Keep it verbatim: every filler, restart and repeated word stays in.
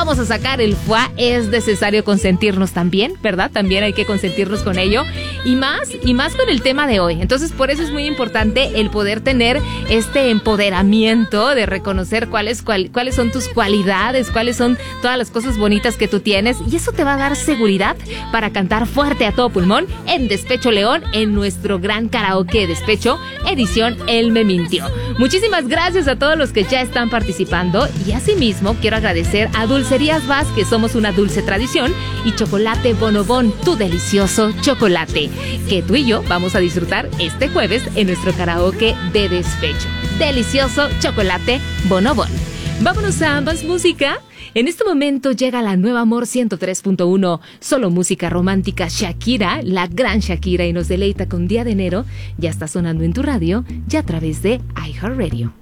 vamos a sacar el fuá, es necesario consentirnos también, ¿verdad? También hay que consentirnos con ello. Y más, y más con el tema de hoy. Entonces, por eso es muy importante el poder tener este empoderamiento de reconocer cuáles, cuál, cuáles son tus cualidades, cuáles son todas las cosas bonitas que tú tienes. Y eso te va a dar seguridad para cantar fuerte a todo pulmón en Despecho León, en nuestro gran karaoke Despecho, edición Él me mintió. Muchísimas gracias a todos los que ya están participando. Y asimismo, quiero agradecer a Dulcerías Vaz, que somos una dulce tradición, y Chocolate Bonobón, tu delicioso chocolate, que tú y yo vamos a disfrutar este jueves en nuestro karaoke de Despecho. Delicioso chocolate Bonobón. Vámonos a más música. En este momento llega la Nueva Amor ciento tres punto uno, solo música romántica. Shakira, la gran Shakira, y nos deleita con Día de Enero. Ya está sonando en tu radio, ya a través de iHeartRadio.